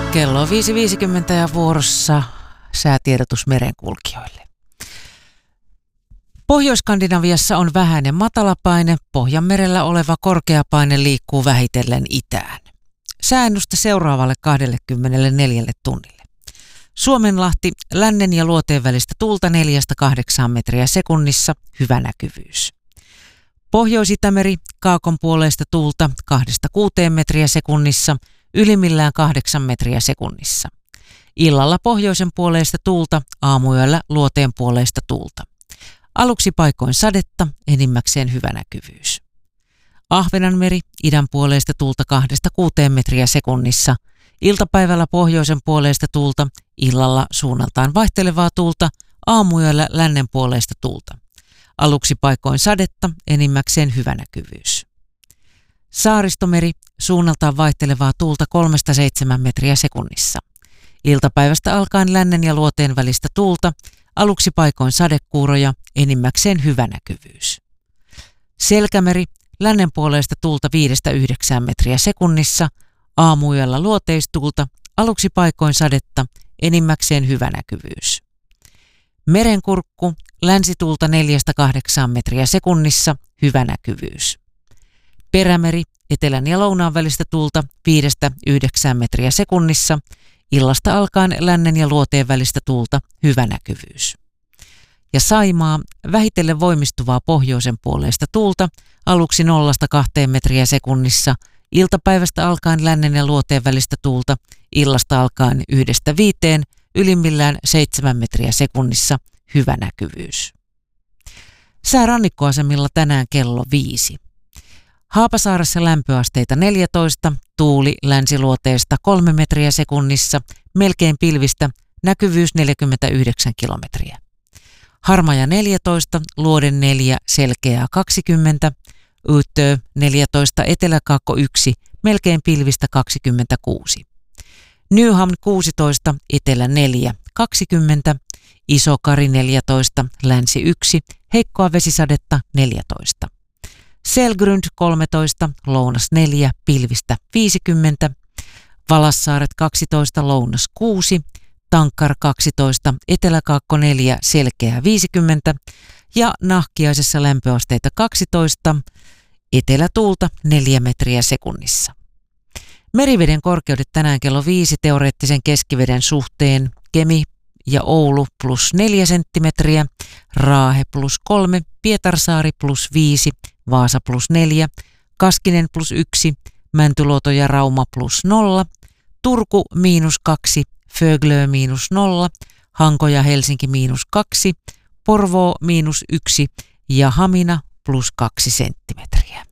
Kello on 5.50 ja vuorossa säätiedotus merenkulkijoille. Pohjois-Skandinaviassa on vähäinen matalapaine, Pohjanmerellä oleva korkeapaine liikkuu vähitellen itään. Sääennuste seuraavalle 24 tunnille. Suomenlahti, lännen ja luoteen välistä tuulta 4-8 metriä sekunnissa, hyvä näkyvyys. Pohjois-Itämeri, kaakon puoleista tuulta 2-6 metriä sekunnissa, ylimmillään 8 metriä sekunnissa. Illalla pohjoisen puoleista tuulta, aamuyöllä luoteen puoleista tuulta. Aluksi paikoin sadetta, enimmäkseen hyvä näkyvyys. Ahvenanmeri, idän puoleista tuulta 2-6 metriä sekunnissa. Iltapäivällä pohjoisen puoleista tuulta, illalla suunnaltaan vaihtelevaa tuulta, aamuyöllä lännen puoleista tuulta. Aluksi paikoin sadetta, enimmäkseen hyvä näkyvyys. Saaristomeri, suunnaltaan vaihtelevaa tuulta 3-7 metriä sekunnissa. Iltapäivästä alkaen lännen ja luoteen välistä tuulta, aluksi paikoin sadekuuroja, enimmäkseen hyvä näkyvyys. Selkämeri, lännen puoleista tuulta 5-9 metriä sekunnissa, aamuyöllä luoteistuulta, aluksi paikoin sadetta, enimmäkseen hyvä näkyvyys. Merenkurkku, länsituulta 4-8 metriä sekunnissa, hyvä näkyvyys. Perämeri, etelän ja lounaan välistä tuulta 5-9 metriä sekunnissa, illasta alkaen lännen ja luoteen välistä tuulta, hyvä näkyvyys. Ja Saimaa, vähitellen voimistuvaa pohjoisen puoleista tuulta, aluksi 0-2 metriä sekunnissa, iltapäivästä alkaen lännen ja luoteen välistä tuulta, illasta alkaen 1-5, ylimmillään 7 metriä sekunnissa, hyvä näkyvyys. Sää rannikkoasemilla tänään kello 5. Haapasaaressa lämpöasteita 14, tuuli länsiluoteesta 3 metriä sekunnissa, melkein pilvistä, näkyvyys 49 kilometriä. Harmaja 14, luoden 4, selkeää 20, Utö 14, eteläkaakko 1, melkein pilvistä 26. Nyhamn 16, etelä 4, 20, Iso-Kari 14, länsi 1, heikkoa vesisadetta 14. Selgrund 13, lounas 4, pilvistä 50, Valassaaret 12, lounas 6, Tankkar 12, eteläkaakko 4, selkeää 50 ja Nahkiaisessa lämpöasteita 12, etelätuulta 4 metriä sekunnissa. Meriveden korkeudet tänään kello 5 teoreettisen keskiveden suhteen: Kemi ja Oulu +4 senttimetriä, Raahe +3, Pietarsaari +5, Vaasa +4, Kaskinen +1, Mäntyluoto ja Rauma +0, Turku -2, Föglö -0, Hanko ja Helsinki -2, Porvoo -1 ja Hamina +2 senttimetriä.